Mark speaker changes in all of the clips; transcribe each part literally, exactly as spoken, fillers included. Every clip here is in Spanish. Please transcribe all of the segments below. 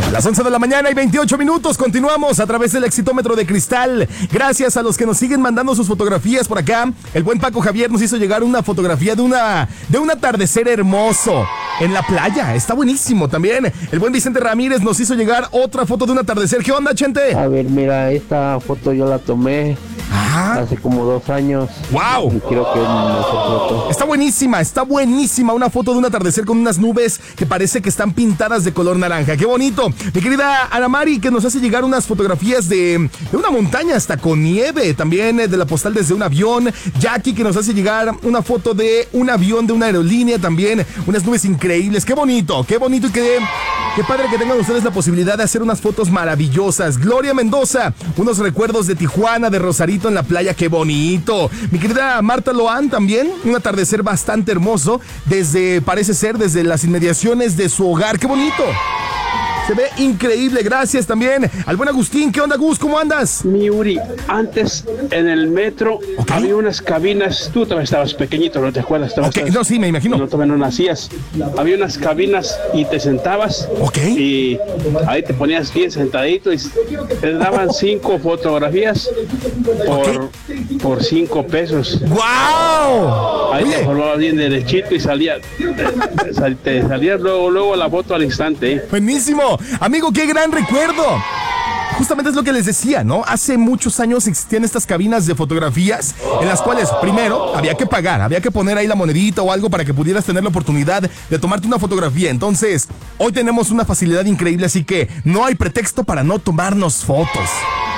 Speaker 1: Las once de la mañana y veintiocho minutos, continuamos a través del Exitómetro de Cristal. Gracias a los que nos siguen mandando sus fotografías por acá. El buen Paco Javier nos hizo llegar una fotografía de una de un atardecer hermoso en la playa. Está buenísimo también. El buen Vicente Ramírez nos hizo llegar otra foto de un atardecer. ¿Qué onda, Chente?
Speaker 2: A ver, mira, esta foto yo la tomé
Speaker 1: ah.
Speaker 2: hace como dos años.
Speaker 1: ¡Wow!
Speaker 2: Y creo que es mi mejor foto.
Speaker 1: Está buenísima, está buenísima. Una foto de un atardecer con unas nubes que parece que están pintadas de color naranja. ¡Qué bonito! Mi querida Ana Mari, que nos hace llegar unas fotografías de, de una montaña hasta con nieve. También eh, de la postal desde un avión. Jackie, que nos hace llegar una foto de un avión de una aerolínea también. Unas nubes increíbles. ¡Qué bonito! ¡Qué bonito! Y qué, qué padre que tengan ustedes la posibilidad de hacer unas fotos maravillosas. Gloria Mendoza, unos recuerdos de Tijuana, de Rosarito en la playa. ¡Qué bonito! Mi querida Marta Loan también. Un atardecer bastante hermoso. Desde, parece ser, desde las inmediaciones de su hogar. ¡Qué bonito! Se ve increíble, gracias también al buen Agustín. ¿Qué onda, Gus? ¿Cómo andas?
Speaker 3: Mi Uri, antes en el metro okay. había unas cabinas. Tú también estabas pequeñito, ¿no te acuerdas? Estabas,
Speaker 1: okay. No, sí, me imagino.
Speaker 3: No, todavía no nacías. Había unas cabinas y te sentabas
Speaker 1: okay.
Speaker 3: y ahí te ponías bien sentadito y te daban cinco fotografías por, okay. por cinco pesos.
Speaker 1: ¡Wow!
Speaker 3: Ahí
Speaker 1: Oye.
Speaker 3: te formabas bien derechito y salía, te, te salías luego, luego la foto al instante. ¿eh?
Speaker 1: Buenísimo. Amigo, qué gran recuerdo. Justamente es lo que les decía, ¿no? Hace muchos años existían estas cabinas de fotografías en las cuales, primero, había que pagar, había que poner ahí la monedita o algo para que pudieras tener la oportunidad de tomarte una fotografía. Entonces, hoy tenemos una facilidad increíble, así que no hay pretexto para no tomarnos fotos.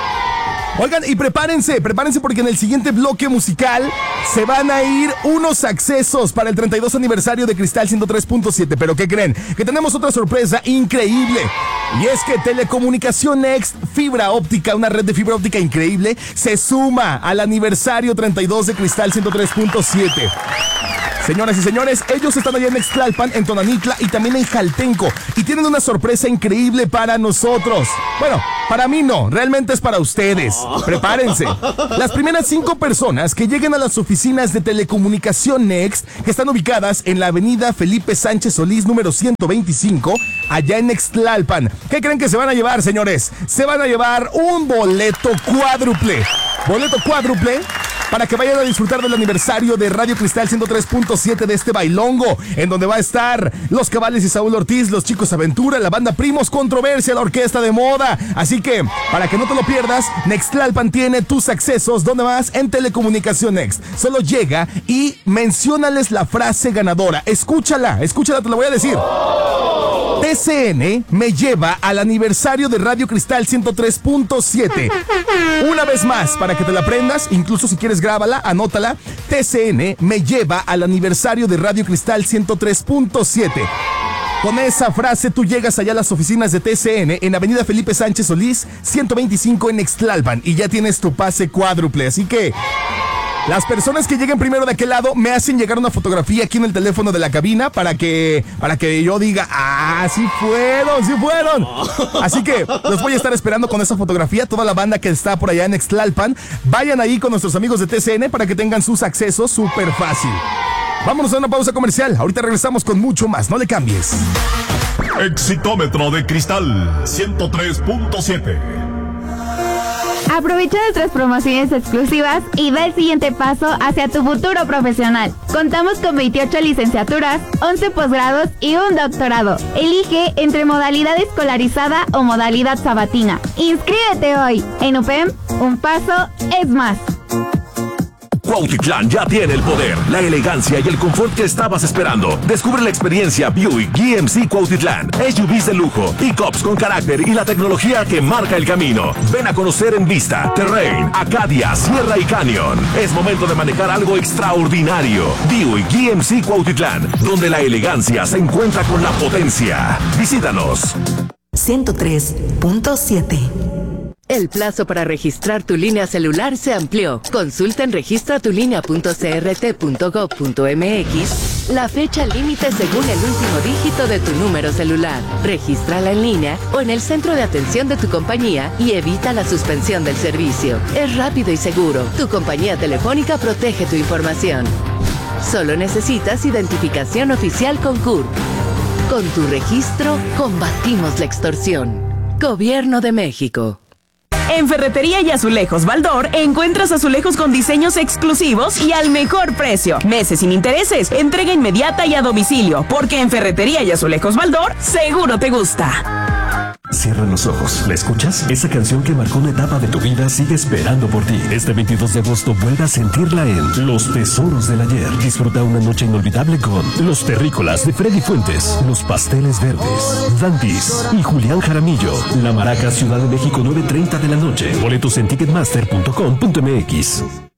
Speaker 1: Oigan, y prepárense, prepárense porque en el siguiente bloque musical se van a ir unos accesos para el treinta y dos aniversario de Cristal ciento tres punto siete. ¿Pero qué creen? Que tenemos otra sorpresa increíble. Y es que Telecomunicación Next Fibra Óptica, una red de fibra óptica increíble, se suma al aniversario treinta y dos de Cristal ciento tres punto siete. Señoras y señores, ellos están allá en Ixtlalpan, en Tonanitla y también en Jaltenco. Y tienen una sorpresa increíble para nosotros. Bueno, para mí no, realmente es para ustedes. Prepárense. Las primeras cinco personas que lleguen a las oficinas de Telecomunicación Next, que están ubicadas en la avenida Felipe Sánchez Solís, número ciento veinticinco, allá en Ixtlalpan. ¿Qué creen que se van a llevar, señores? Se van a llevar un boleto cuádruple. Boleto cuádruple para que vayan a disfrutar del aniversario de Radio Cristal ciento tres punto siete de este bailongo, en donde va a estar Los Cabales y Saúl Ortiz, Los Chicos Aventura, la banda Primos Controversia, la Orquesta de Moda. Así que, para que no te lo pierdas, Nextlalpan tiene tus accesos. ¿Dónde vas? En Telecomunicación Next. Solo llega y menciónales la frase ganadora. Escúchala, escúchala, te la voy a decir. T C N me lleva al aniversario de Radio Cristal ciento tres punto siete. Una vez más, para que te la aprendas, incluso si quieres grábala, anótala. T C N me lleva al aniversario de Radio Cristal ciento tres punto siete. Con esa frase tú llegas allá a las oficinas de T C N en avenida Felipe Sánchez Solís, ciento veinticinco en Ixtlalpan, y ya tienes tu pase cuádruple. Así que las personas que lleguen primero de aquel lado me hacen llegar una fotografía aquí en el teléfono de la cabina para que, para que yo diga, ah, sí fueron, sí fueron. Así que los voy a estar esperando con esa fotografía. Toda la banda que está por allá en Ixtlalpan, vayan ahí con nuestros amigos de T C N para que tengan sus accesos súper fácil. Vámonos a una pausa comercial. Ahorita regresamos con mucho más. No le cambies.
Speaker 4: Exitómetro de Cristal ciento tres punto siete.
Speaker 5: Aprovecha nuestras promociones exclusivas y da el siguiente paso hacia tu futuro profesional. Contamos con veintiocho licenciaturas, once posgrados y un doctorado. Elige entre modalidad escolarizada o modalidad sabatina. Inscríbete hoy. En U P E M, un paso es más.
Speaker 6: Cuautitlán ya tiene el poder, la elegancia y el confort que estabas esperando. Descubre la experiencia Buick G M C Cuautitlán. S U Vs de lujo, pick-ups con carácter y la tecnología que marca el camino. Ven a conocer en Vista, Terrain, Acadia, Sierra y Canyon. Es momento de manejar algo extraordinario. Buick G M C Cuautitlán, donde la elegancia se encuentra con la potencia. Visítanos.
Speaker 7: ciento tres punto siete.
Speaker 8: El plazo para registrar tu línea celular se amplió. Consulta en registra tu línea punto c r t punto gov punto m x la fecha límite según el último dígito de tu número celular. Regístrala en línea o en el centro de atención de tu compañía y evita la suspensión del servicio. Es rápido y seguro. Tu compañía telefónica protege tu información. Solo necesitas identificación oficial con C U R P. Con tu registro, combatimos la extorsión. Gobierno de México.
Speaker 9: En Ferretería y Azulejos Baldor encuentras azulejos con diseños exclusivos y al mejor precio. Meses sin intereses, entrega inmediata y a domicilio, porque en Ferretería y Azulejos Baldor seguro te gusta.
Speaker 6: Cierra los ojos. ¿La escuchas? Esa canción que marcó una etapa de tu vida sigue esperando por ti. Este veintidós de agosto vuelve a sentirla en Los Tesoros del Ayer. Disfruta una noche inolvidable con Los Terrícolas de Freddy Fuentes, Los Pasteles Verdes, Dantis y Julián Jaramillo. La Maraca, Ciudad de México, nueve treinta de la noche. Boletos en ticketmaster punto com punto m x.